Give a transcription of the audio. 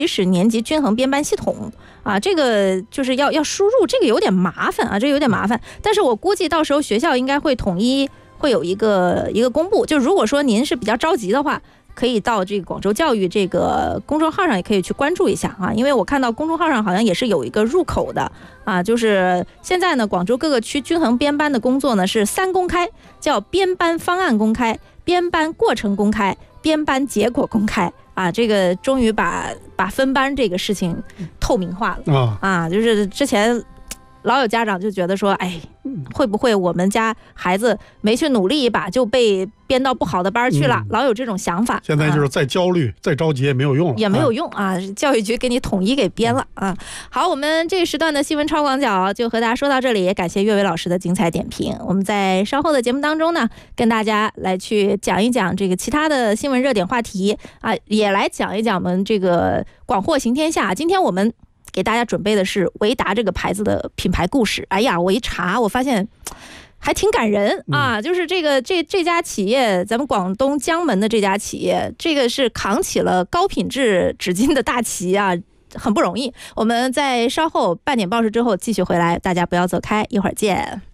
始年级均衡编班系统啊，这个就是要输入，这个有点麻烦啊，这个有点麻烦。但是我估计到时候学校应该会统一会有一个公布。就如果说您是比较着急的话，可以到这个广州教育这个公众号上也可以去关注一下啊，因为我看到公众号上好像也是有一个入口的啊，就是现在呢，广州各个区均衡编班的工作呢是3公开，叫编班方案公开、编班过程公开、编班结果公开啊，这个终于把分班这个事情透明化了啊，就是之前老有家长就觉得说，哎，会不会我们家孩子没去努力一把就被编到不好的班去了，老有这种想法。 现在就是再焦虑、再着急也没有用了， 也没有用啊，教育局给你统一给编了啊。好，我们这一时段的新闻超广角就和大家说到这里，也感谢岳伟老师的精彩点评。我们在稍后的节目当中呢，跟大家来去讲一讲这个其他的新闻热点话题啊，也来讲一讲我们这个广货行天下。今天我们给大家准备的是维达这个牌子的品牌故事。哎呀，我一查，我发现还挺感人啊！就是这家企业，咱们广东江门的这家企业，这个是扛起了高品质纸巾的大旗啊，很不容易。我们在稍后8点报时之后继续回来，大家不要走开，一会儿见。